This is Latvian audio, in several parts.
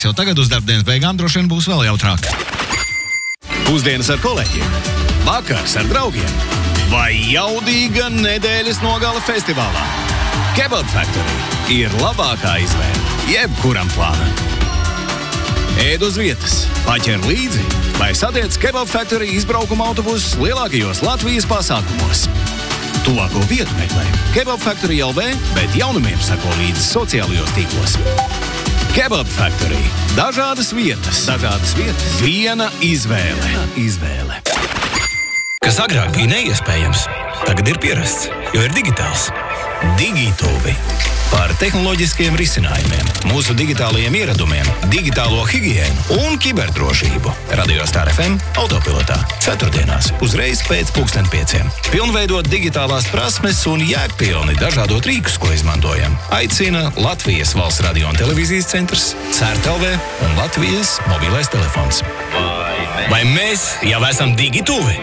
Jau tagad uz darbdienas beigām droši vien būs vēl jautrāk. Pusdienas ar kolēģiem, vakars ar draugiem vai jaudīga nedēļas nogale festivālā. Kebab Factory ir labākā izvēle jebkuram plānam. Ēd uz vietas, paķer līdzi vai satiec Kebab Factory izbraukuma autobusus lielākajos Latvijas pasākumos. Tuvāko vietu meklē Kebab Factory LV, bet jaunumiem sako līdzi sociālajos tīklos. Kebab Factory. Dažādas vietas. Viena izvēle. Kas agrāk bija neiespējams, tagad ir pierasts, jo ir digitāls. Digituvi. Par tehnoloģiskiem risinājumiem, mūsu digitālajiem ieradumiem, digitālo higiēnu un kiberdrošību. Radio Star FM autopilotā. Ceturtdienās, uzreiz pēc 5:00. Pilnveidot digitālās prasmes un jēgpilni dažādot rīkus, ko izmantojam. Aicina Latvijas Valsts radio un televīzijas centrs, CERT.LV un Latvijas mobilais telefons. Vai mēs jau esam digituvi?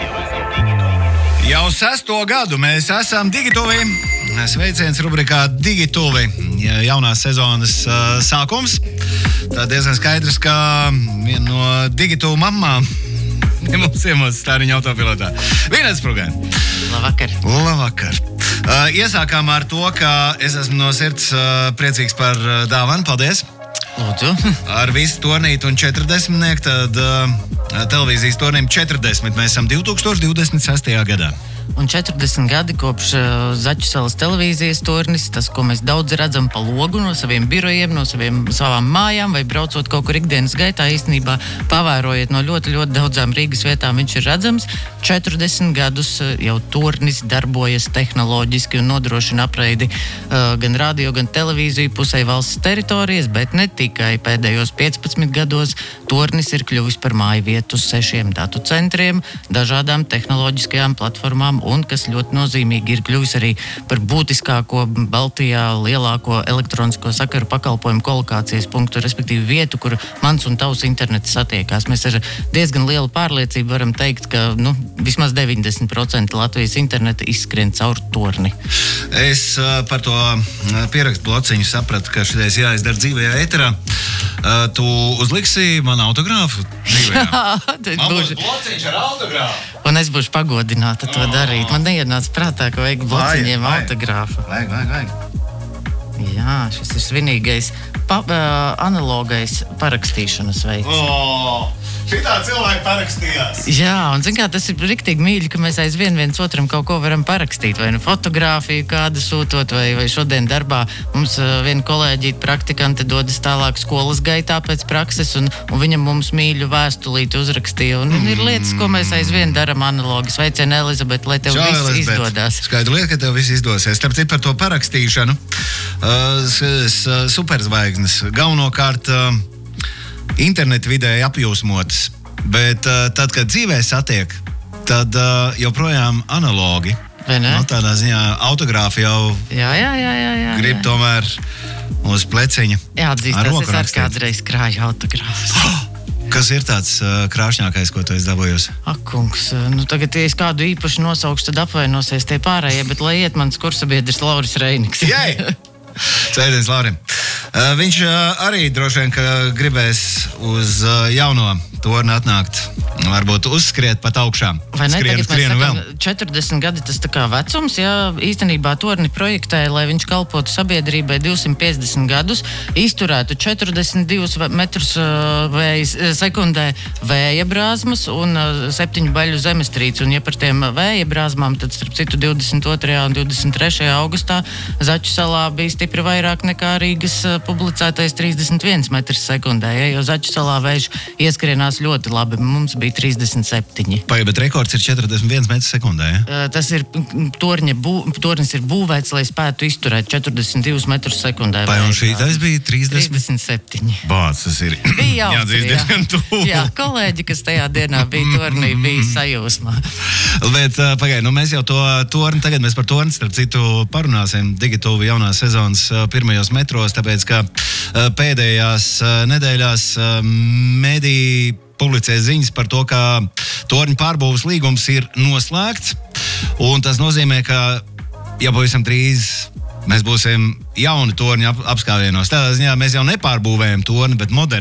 Jau 6. gadu mēs esam Digituvi. Sveiciens rubrikā Digituvi. Jaunās sezonas sākums. Tā diezgan skaidrs, ka viena no Digituvu mammām mums ciemos Stāriņa autopilotā. Vienēdz programma. Labvakar. Iesākām ar to, ka es esmu no sirds priecīgs par dāvanu. Paldies! Lūdzu. Ar visu tornītu un 40, tad televīzijas tornim 40. Mēs esam 2026. gadā. Un 40 gadi kopš Zaķusalas televīzijas tornis, tas, ko mēs daudz redzam pa logu no saviem birojiem, no savām mājām vai braucot kaut kur ikdienas gaitā, īstenībā pavērojiet no ļoti, ļoti daudzām Rīgas vietām, viņš ir redzams. 40 gadus jau tornis darbojas tehnoloģiski un nodrošina apreidi gan radio, gan televīziju pusē valsts teritorijas, bet ne tikai. Pēdējos 15 gados tornis ir kļuvis par māju vietu 6 datu centriem, dažādām tehnoloģiskajām platformām, un, kas ļoti nozīmīgi, ir kļuvis arī par būtiskāko Baltijā lielāko elektronisko sakaru pakalpojumu kolokācijas punktu, respektīvi vietu, kur mans un tavs internets satiekās. Mēs ar diezgan lielu pārliecību varam teikt, ka vismaz 90% Latvijas interneta izskrien caur torni. Es par to pierakstu blociņu sapratu, ka šitais jāizdara dzīvajā ēterā. Tu uzliksi man autogrāfu dzīvajā? Man būs blociņš ar autogrāfu. Un es būšu pagodināta to darīt. Man neienāca prātā, ka vajag blociņiem autogrāfu. Vajag. Jā, šis ir svinīgais analogais parakstīšanas veids. Šitā cilvēki parakstījās. Jā, un zin kā, tas ir riktīgi mīļi, ka mēs aizvien viens otram kaut ko varam parakstīt, vai fotogrāfiju kādu sūtot, vai šodien darbā mums viena kolēģīta praktikante dodas tālāk skolas gaitā pēc prakses, un viņam mums mīļu vēstulīti uzrakstīja, un ir lietas, ko mēs aizvien daram analogi. Sveicien, Elizabete, lai tev viss izdodās. Skaidra lieta, ka tev viss izdosies. Starp citu par to parakstīšanu, superzvaigznes, galvenokārt internetu vidē apjūsmotas, bet tad, kad dzīvē satiek, tad joprojām analogi. No tādā ziņā autogrāfi jau grib tomēr uz pleciņa. Jāatzīst, tas es kādreiz krāju autogrāfus. Kas ir tāds krāšņākais, ko tu esi dabūjusi? Ak, kungs, tagad, ja es kādu īpaši nosaukšu, tad apvainosies tie pārējie, bet lai iet mans kursabiedrs Lauris Reiniks. Jei! Sveiciens Laurim. Viņš arī droši vien, ka gribēs uz jauno torni atnākt, varbūt uzskriet pat augšā. Vai ne, tagad mēs sakam, 40 gadi tas tā kā vecums, jā, īstenībā torni projektēja, lai viņš kalpotu sabiedrībai 250 gadus, izturētu 42 metrus sekundē vēja brāzmas un 7 baļu zemestrīces, un ja par tiem vēja brāzmām, tad starp citu 22. un 23. augustā Zaķusalā bija stipri vairāk nekā Rīgas publicētais 31 metrs sekundē, ja, jo Zaķusalā vējš ieskrienās ļoti labi, mums bija 37. Bet rekords ir 41 metrs sekundē, ja? Tas ir, tornis ir būvēts, lai spētu izturēt 42 metrus sekundē. Un šītais bija 37. Bāc, tas ir diezgan tuvu. Jā, kolēģi, kas tajā dienā bija tornī, bija sajūsmā. Bet pagaid, mēs jau to torni, tagad mēs par torni, starp citu, parunāsim Digituvi jaunās sezonas pirmajos metros, tāpēc, ka pēdējās nedēļās mediji publicē ziņas par to, ka torņa pārbūves līgums ir noslēgts, un tas nozīmē, ka jau pavisam drīz Mēs būsim jauni torņi apskāvienos. Tādā ziņā mēs jau nepārbūvējam torni, bet moderni